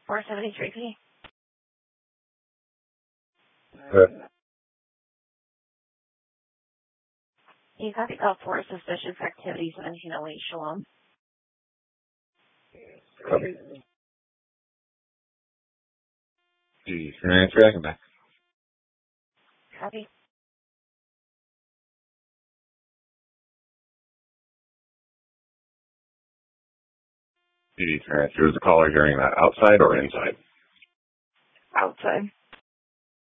473P. Okay. You copy call for suspicious activities in 1908 Shalom. Copy. Geez, your answer, I can back. Copy. Geez, your answer. Is the caller hearing that outside or inside? Outside.